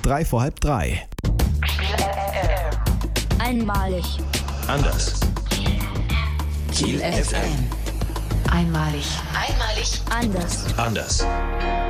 3 vor halb 3. Einmalig. Anders. Kiel FM. Einmalig. Anders. Anders.